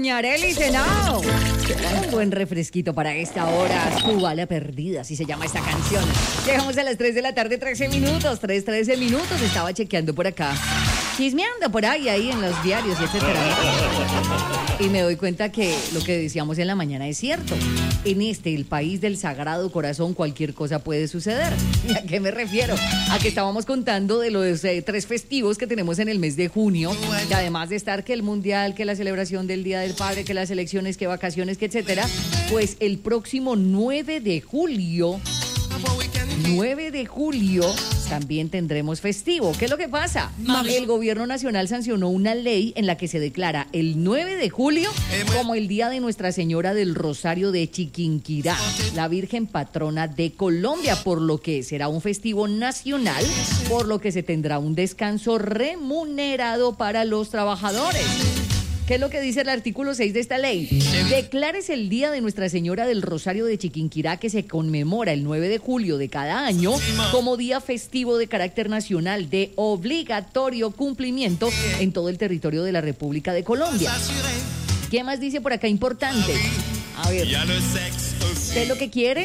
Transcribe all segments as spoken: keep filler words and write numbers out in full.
doña Arely Senao. Un buen refresquito para esta hora. Su bala perdida, así se llama esta canción. Llegamos a las tres de la tarde, trece minutos. tres, trece minutos. Estaba chequeando por acá. Chismeando por ahí, ahí en los diarios y etcétera. Y me doy cuenta que lo que decíamos en la mañana es cierto. En este, el país del Sagrado Corazón, cualquier cosa puede suceder. ¿Y a qué me refiero? A que estábamos contando de los eh, tres festivos que tenemos en el mes de junio. Y además de estar que el Mundial, que la celebración del Día del Padre, que las elecciones, que vacaciones, que etcétera. Pues el próximo nueve de julio... nueve de julio también tendremos festivo. ¿Qué es lo que pasa? El gobierno nacional sancionó una ley en la que se declara el nueve de julio como el Día de Nuestra Señora del Rosario de Chiquinquirá, la Virgen Patrona de Colombia, por lo que será un festivo nacional, por lo que se tendrá un descanso remunerado para los trabajadores. ¿Qué es lo que dice el artículo seis de esta ley? Declárese el Día de Nuestra Señora del Rosario de Chiquinquirá, que se conmemora el nueve de julio de cada año, como día festivo de carácter nacional de obligatorio cumplimiento en todo el territorio de la República de Colombia. ¿Qué más dice por acá importante? A ver, ¿qué es lo que quiere?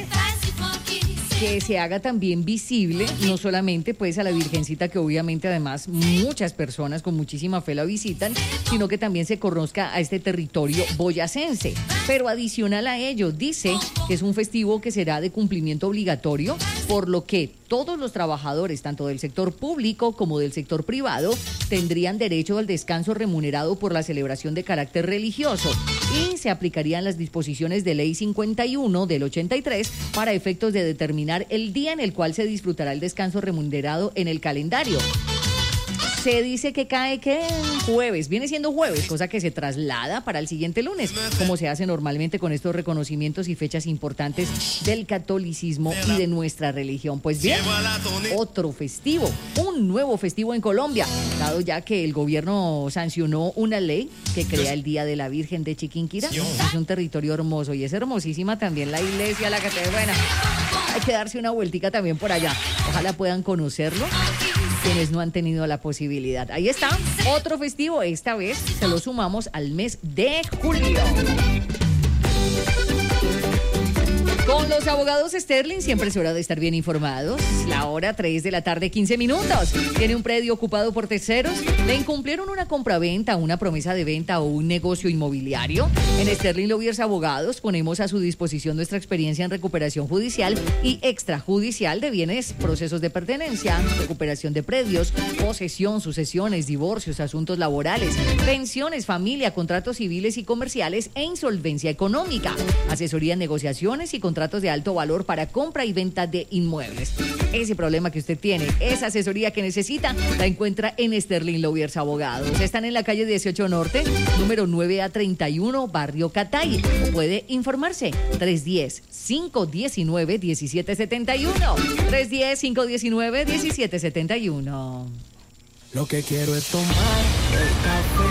Que se haga también visible, no solamente pues a la Virgencita, que obviamente además muchas personas con muchísima fe la visitan, sino que también se conozca a este territorio boyacense. Pero adicional a ello, dice que es un festivo que será de cumplimiento obligatorio, por lo que todos los trabajadores, tanto del sector público como del sector privado, tendrían derecho al descanso remunerado por la celebración de carácter religioso, y se aplicarían las disposiciones de Ley cincuenta y uno del ochenta y tres para efectos de determinar el día en el cual se disfrutará el descanso remunerado en el calendario. Se dice que cae que jueves, viene siendo jueves, cosa que se traslada para el siguiente lunes, como se hace normalmente con estos reconocimientos y fechas importantes del catolicismo y de nuestra religión. Pues bien, otro festivo, un nuevo festivo en Colombia, dado ya que el gobierno sancionó una ley que crea el Día de la Virgen de Chiquinquirá. Es un territorio hermoso y es hermosísima también la iglesia, la catedral. Bueno, hay que darse una vueltica también por allá. Ojalá puedan conocerlo quienes no han tenido la posibilidad. Ahí está, otro festivo, esta vez se lo sumamos al mes de julio. Con los abogados Sterling siempre es hora de estar bien informados. La hora tres de la tarde, quince minutos. ¿Tiene un predio ocupado por terceros? ¿Le incumplieron una compraventa, una promesa de venta o un negocio inmobiliario? En Sterling Lawyers Abogados ponemos a su disposición nuestra experiencia en recuperación judicial y extrajudicial de bienes, procesos de pertenencia, recuperación de predios, posesión, sucesiones, divorcios, asuntos laborales, pensiones, familia, contratos civiles y comerciales e insolvencia económica. Asesoría en negociaciones y contratos de alto valor para compra y venta de inmuebles. Ese problema que usted tiene, esa asesoría que necesita, la encuentra en Sterling Lawyers Abogados. Están en la calle dieciocho Norte, número nueve a treinta y uno, barrio Catay. O puede informarse, tres uno cero, cinco uno nueve, uno siete siete uno. tres uno cero, cinco uno nueve, uno siete siete uno. Lo que quiero es tomar el café